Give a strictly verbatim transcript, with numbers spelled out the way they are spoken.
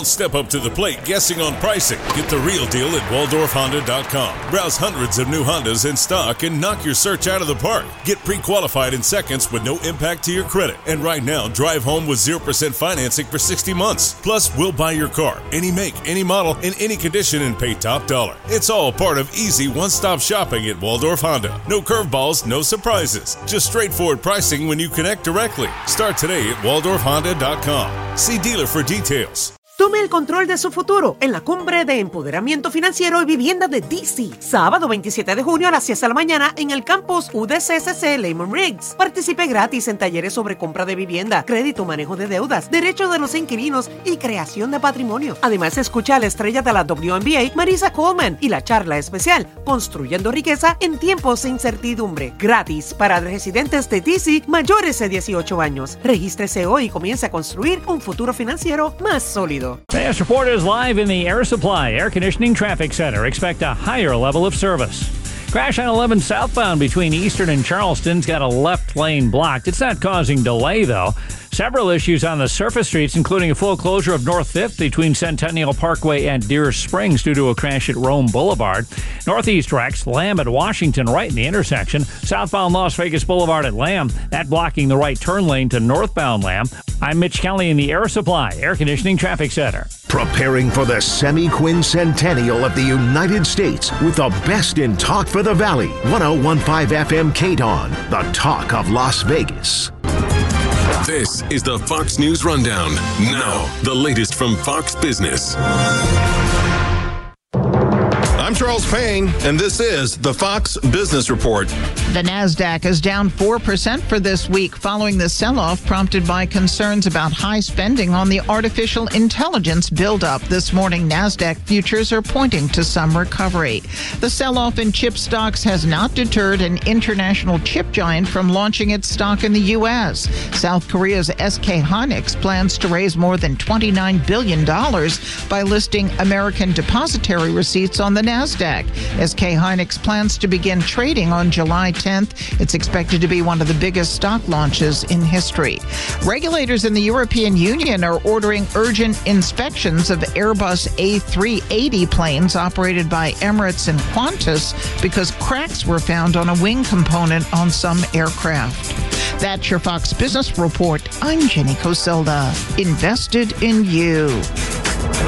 Don't step up to the plate guessing on pricing. Get the real deal at Waldorf Honda dot com. Browse hundreds of new Hondas in stock and knock your search out of the park. Get pre-qualified in seconds with no impact to your credit. And right now, drive home with zero percent financing for sixty months. Plus, we'll buy your car, any make, any model, in any condition, and pay top dollar. It's all part of easy one-stop shopping at Waldorf Honda. No curveballs, no surprises. Just straightforward pricing when you connect directly. Start today at Waldorf Honda dot com. See dealer for details. Tome el control de su futuro en la Cumbre de Empoderamiento Financiero y Vivienda de D C. Sábado veintisiete de junio a las seis de la mañana en el campus U D C C C Lehman Riggs. Participe gratis en talleres sobre compra de vivienda, crédito, manejo de deudas, derechos de los inquilinos y creación de patrimonio. Además, escucha a la estrella de la W N B A, Marisa Coleman, y la charla especial Construyendo Riqueza en Tiempos de Incertidumbre. Gratis para residentes de D C mayores de dieciocho años. Regístrese hoy y comience a construir un futuro financiero más sólido. Fast Report is live in the Air Supply Air Conditioning Traffic Center. Expect a higher level of service. Crash on eleven southbound between Eastern and Charleston's got a left lane blocked. It's not causing delay, though. Several issues on the surface streets, including a full closure of North fifth between Centennial Parkway and Deer Springs due to a crash at Rome Boulevard. Northeast wrecks, Lamb at Washington right in the intersection. Southbound Las Vegas Boulevard at Lamb, that blocking the right turn lane to northbound Lamb. I'm Mitch Kelly in the Air Supply Air Conditioning Traffic Center. Preparing for the semi-quincentennial of the United States with the best in talk for the Valley. one oh one point five F M K D O N, the talk of Las Vegas. This is the Fox News Rundown. Now, the latest from Fox Business. I'm Charles Payne, and this is the Fox Business Report. The NASDAQ is down four percent for this week following the sell-off prompted by concerns about high spending on the artificial intelligence buildup. This morning, NASDAQ futures are pointing to some recovery. The sell-off in chip stocks has not deterred an international chip giant from launching its stock in the U S. South Korea's S K Hynix plans to raise more than twenty-nine billion dollars by listing American depository receipts on the NASDAQ. S K Hynix plans to begin trading on July tenth. It's expected to be one of the biggest stock launches in history. Regulators in the European Union are ordering urgent inspections of Airbus A three eighty planes operated by Emirates and Qantas because cracks were found on a wing component on some aircraft. That's your Fox Business Report. I'm Jenny Coselda. Invested in you.